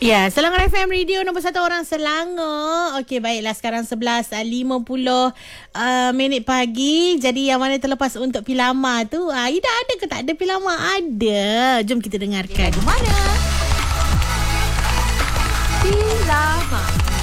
Ya, Selangor FM Radio nombor 1 orang Selangor. Okey, baiklah, sekarang 11.50 minit pagi. Jadi yang mana terlepas untuk Pilama tu, Ida ada ke tak ada Pilama? Ada. Jom kita dengarkan. Mana? Pilama.